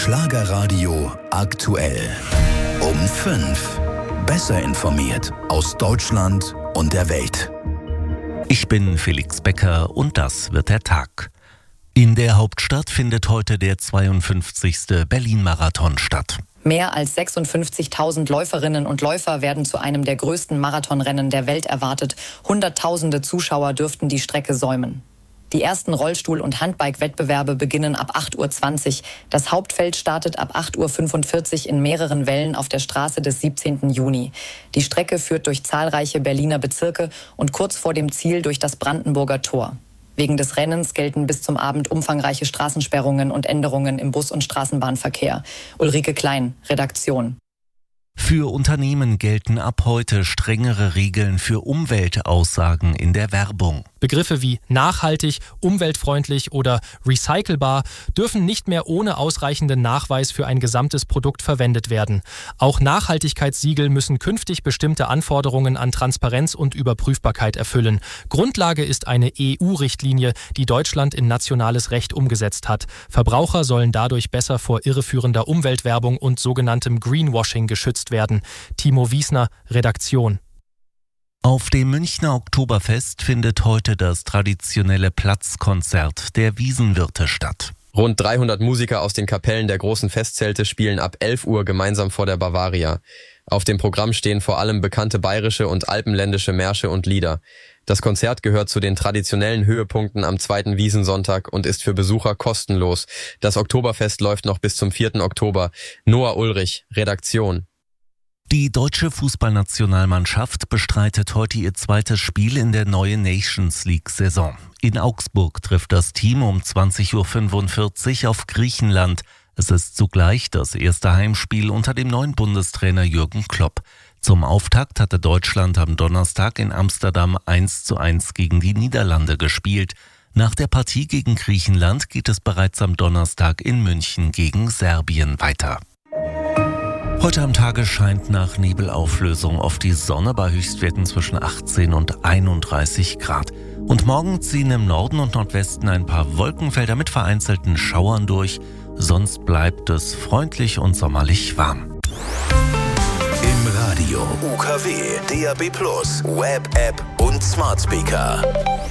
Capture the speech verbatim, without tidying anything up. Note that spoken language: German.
Schlagerradio aktuell. Um fünf. Besser informiert aus Deutschland und der Welt. Ich bin Felix Becker und das wird der Tag. In der Hauptstadt findet heute der zweiundfünfzigste Berlin-Marathon statt. Mehr als sechsundfünfzigtausend Läuferinnen und Läufer werden zu einem der größten Marathonrennen der Welt erwartet. Hunderttausende Zuschauer dürften die Strecke säumen. Die ersten Rollstuhl- und Handbike-Wettbewerbe beginnen ab acht Uhr zwanzig. Das Hauptfeld startet ab acht Uhr fünfundvierzig in mehreren Wellen auf der Straße des siebzehnten Juni. Die Strecke führt durch zahlreiche Berliner Bezirke und kurz vor dem Ziel durch das Brandenburger Tor. Wegen des Rennens gelten bis zum Abend umfangreiche Straßensperrungen und Änderungen im Bus- und Straßenbahnverkehr. Ulrike Klein, Redaktion. Für Unternehmen gelten ab heute strengere Regeln für Umweltaussagen in der Werbung. Begriffe wie nachhaltig, umweltfreundlich oder recycelbar dürfen nicht mehr ohne ausreichenden Nachweis für ein gesamtes Produkt verwendet werden. Auch Nachhaltigkeitssiegel müssen künftig bestimmte Anforderungen an Transparenz und Überprüfbarkeit erfüllen. Grundlage ist eine E U-Richtlinie, die Deutschland in nationales Recht umgesetzt hat. Verbraucher sollen dadurch besser vor irreführender Umweltwerbung und sogenanntem Greenwashing geschützt werden. Timo Wiesner, Redaktion. Auf dem Münchner Oktoberfest findet heute das traditionelle Platzkonzert der Wiesenwirte statt. Rund dreihundert Musiker aus den Kapellen der großen Festzelte spielen ab elf Uhr gemeinsam vor der Bavaria. Auf dem Programm stehen vor allem bekannte bayerische und alpenländische Märsche und Lieder. Das Konzert gehört zu den traditionellen Höhepunkten am zweiten Wiesnsonntag und ist für Besucher kostenlos. Das Oktoberfest läuft noch bis zum vierten Oktober. Noah Ulrich, Redaktion. Die deutsche Fußballnationalmannschaft bestreitet heute ihr zweites Spiel in der neuen Nations League-Saison. In Augsburg trifft das Team um zwanzig Uhr fünfundvierzig auf Griechenland. Es ist zugleich das erste Heimspiel unter dem neuen Bundestrainer Jürgen Klopp. Zum Auftakt hatte Deutschland am Donnerstag in Amsterdam eins zu eins gegen die Niederlande gespielt. Nach der Partie gegen Griechenland geht es bereits am Donnerstag in München gegen Serbien weiter. Heute am Tage scheint nach Nebelauflösung oft die Sonne bei Höchstwerten zwischen achtzehn und einunddreißig Grad. Und morgen ziehen im Norden und Nordwesten ein paar Wolkenfelder mit vereinzelten Schauern durch. Sonst bleibt es freundlich und sommerlich warm. Im Radio U K W, D A B plus, Web-App und Smart Speaker.